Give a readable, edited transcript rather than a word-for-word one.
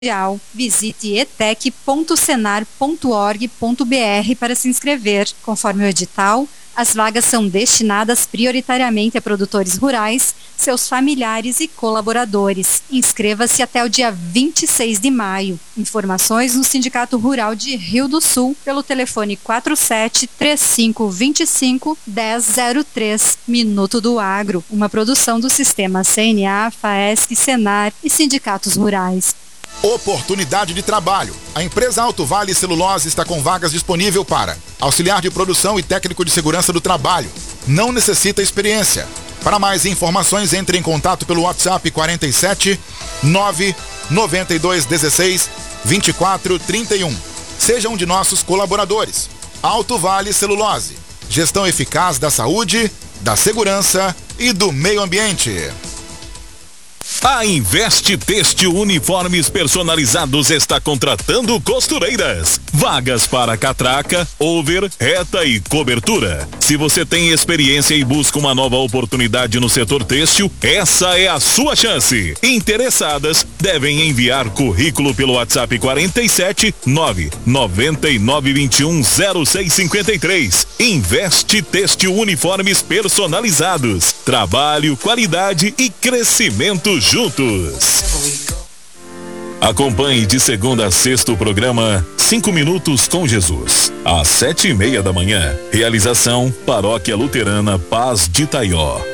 Visite etec.senar.org.br para se inscrever. Conforme o edital, as vagas são destinadas prioritariamente a produtores rurais, seus familiares e colaboradores. Inscreva-se até o dia 26 de maio. Informações no Sindicato Rural de Rio do Sul pelo telefone 47-3525-1003. Minuto do Agro, uma produção do Sistema CNA, FAESC, Senar e Sindicatos Rurais. Oportunidade de trabalho. A empresa Alto Vale Celulose está com vagas disponível para auxiliar de produção e técnico de segurança do trabalho. Não necessita experiência. Para mais informações, entre em contato pelo WhatsApp 47 9 92 16 24 31. Seja um de nossos colaboradores. Alto Vale Celulose. Gestão eficaz da saúde, da segurança e do meio ambiente. A Investe Têxtil Uniformes Personalizados está contratando costureiras. Vagas para catraca, over, reta e cobertura. Se você tem experiência e busca uma nova oportunidade no setor têxtil, essa é a sua chance. Interessadas devem enviar currículo pelo WhatsApp 47 999 21 0653. Investe Têxtil Uniformes Personalizados. Trabalho, qualidade e crescimento juntos. Acompanhe de segunda a sexta o programa 5 Minutos com Jesus, às 7:30 da manhã. Realização Paróquia Luterana Paz de Itaió.